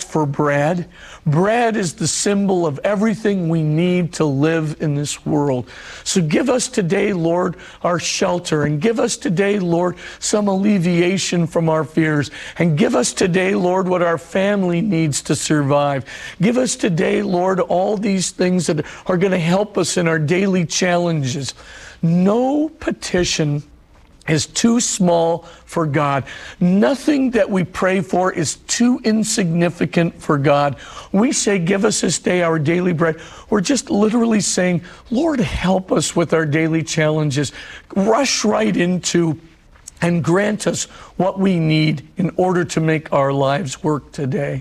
for bread. Bread is the symbol of everything we need to live in this world. So give us today, Lord, our shelter, and give us today, Lord, some alleviation from our fears, and give us today, Lord, what our family needs to survive. Give us today, Lord, all these things that are going to help us in our daily challenges. No petition is too small for God. Nothing that we pray for is too insignificant for God. We say, give us this day our daily bread. We're just literally saying, Lord, help us with our daily challenges. Rush right into and grant us what we need in order to make our lives work today.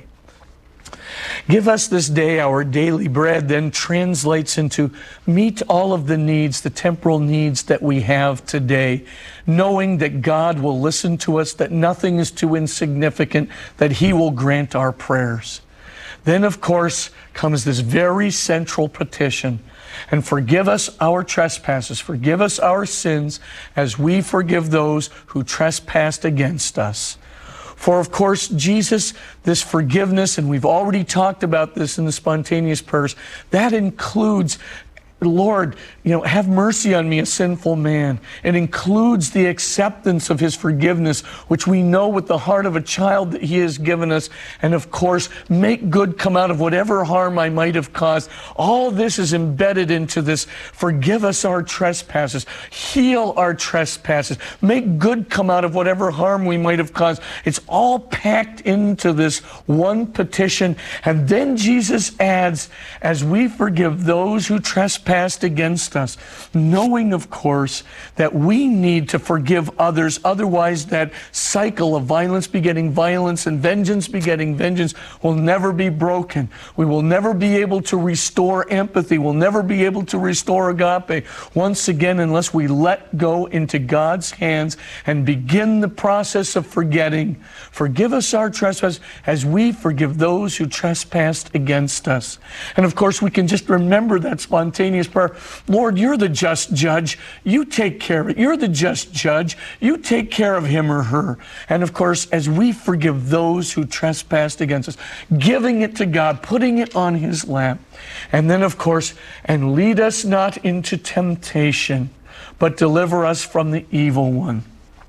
Give us this day our daily bread then translates into meet all of the needs, the temporal needs that we have today, knowing that God will listen to us, that nothing is too insignificant, that He will grant our prayers. Then, of course, comes this very central petition. And forgive us our trespasses, forgive us our sins, as we forgive those who trespassed against us. For, of course, Jesus, this forgiveness, and we've already talked about this in the spontaneous prayers, that includes, Lord, have mercy on me, a sinful man. It includes the acceptance of His forgiveness, which we know with the heart of a child that He has given us. And of course, make good come out of whatever harm I might have caused. All this is embedded into this. Forgive us our trespasses. Heal our trespasses. Make good come out of whatever harm we might have caused. It's all packed into this one petition. And then Jesus adds, as we forgive those who trespass against us, knowing, of course, that we need to forgive others. Otherwise, that cycle of violence begetting violence and vengeance begetting vengeance will never be broken. We will never be able to restore empathy. We'll never be able to restore agape once again unless we let go into God's hands and begin the process of forgetting. Forgive us our trespasses as we forgive those who trespassed against us. And of course, we can just remember that spontaneous prayer. Lord, you're the just judge. You take care of it. You're the just judge. You take care of him or her. And of course, as we forgive those who trespassed against us, giving it to God, putting it on His lap. And then, of course, and lead us not into temptation, but deliver us from the evil one.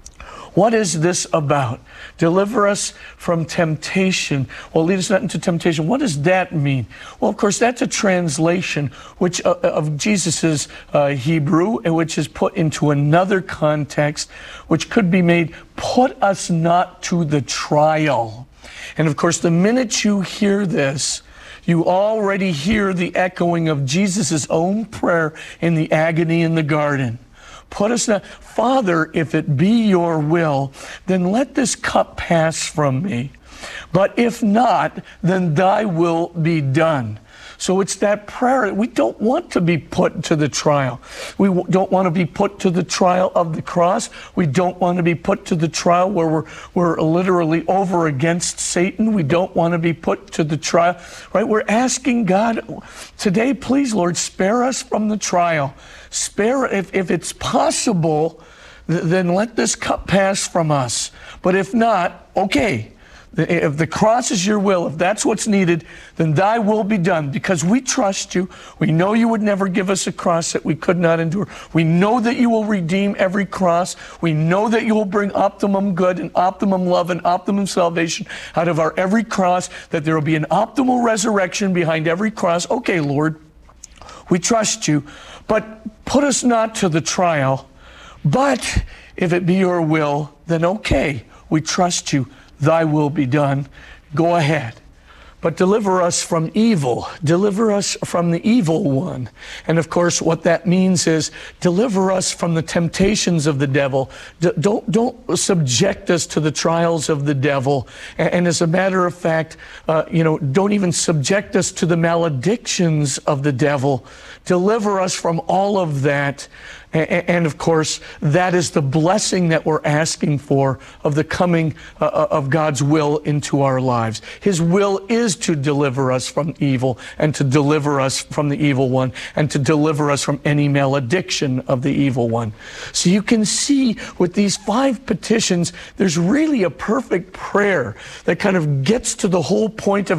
What is this about? Deliver us from temptation. Well, lead us not into temptation. What does that mean? Well, of course, that's a translation which of Jesus's Hebrew, which is put into another context, which could be made, put us not to the trial. And of course, the minute you hear this, you already hear the echoing of Jesus's own prayer in the agony in the garden. Put us not, Father, if it be your will, then let this cup pass from me. But if not, then thy will be done. So it's that prayer. We don't want to be put to the trial. We don't want to be put to the trial of the cross. We don't want to be put to the trial where we're literally over against Satan. We don't want to be put to the trial, right? We're asking God today, please, Lord, spare us from the trial. Spare, if it's possible, then let this cup pass from us. But if not, okay. If the cross is your will, if that's what's needed, then thy will be done. Because we trust you. We know you would never give us a cross that we could not endure. We know that you will redeem every cross. We know that you will bring optimum good and optimum love and optimum salvation out of our every cross, that there will be an optimal resurrection behind every cross. Okay, Lord, we trust you, but put us not to the trial. But if it be your will, then okay, we trust you. Thy will be done. Go ahead. But deliver us from evil. Deliver us from the evil one. And of course, what that means is deliver us from the temptations of the devil. Don't subject us to the trials of the devil. And as a matter of fact, don't even subject us to the maledictions of the devil. Deliver us from all of that. And of course, that is the blessing that we're asking for of the coming of God's will into our lives. His will is to deliver us from evil and to deliver us from the evil one and to deliver us from any malediction of the evil one. So you can see with these 5 petitions, there's really a perfect prayer that kind of gets to the whole point of